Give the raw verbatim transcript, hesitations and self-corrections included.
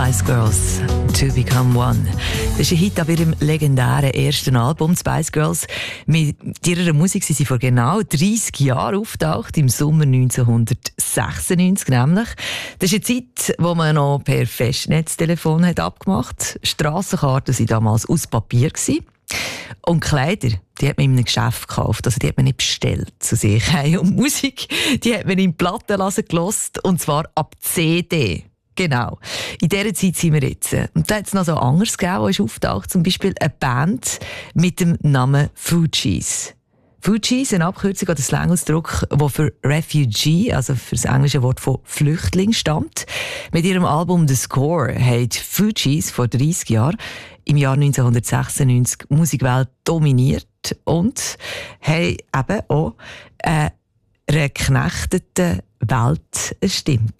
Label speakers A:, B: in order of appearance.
A: Spice Girls, To Become One. Das ist ein Hit auf ihrem legendären ersten Album, Spice Girls. Mit ihrer Musik sind sie vor genau dreissig Jahren auftaucht, im Sommer neunzehnhundertsechsundneunzig nämlich. Das ist eine Zeit, wo man noch per Festnetztelefon hat abgemacht. Strassenkarten waren damals aus Papier gewesen. Und Kleider, die hat man in einem Geschäft gekauft, also die hat man nicht bestellt zu sich. Und Musik, die hat man in Plattenladen gehört, und zwar ab C D. Genau. In dieser Zeit sind wir jetzt. Und da hat es noch so anderes gegeben, was auftaucht. Zum Beispiel eine Band mit dem Namen Fugees. Fugees, eine Abkürzung oder Slangausdruck, der für Refugee, also für das englische Wort von Flüchtling, stammt. Mit ihrem Album The Score haben die Fugees vor dreissig Jahren im Jahr neunzehnhundertsechsundneunzig die Musikwelt dominiert und haben eben auch äh, einer geknechteten Welt eine Stimme